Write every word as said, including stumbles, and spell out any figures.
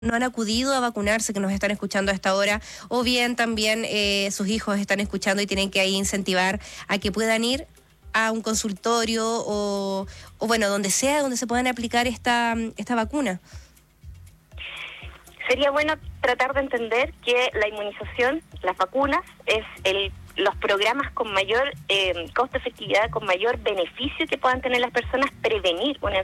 no han acudido a vacunarse, que nos están escuchando a esta hora, o bien también eh, sus hijos están escuchando y tienen que ahí incentivar a que puedan ir a un consultorio o, o bueno, donde sea, donde se puedan aplicar esta, esta vacuna. Sería bueno tratar de entender que la inmunización, las vacunas, es el los programas con mayor eh, costo-efectividad, con mayor beneficio que puedan tener las personas, prevenir una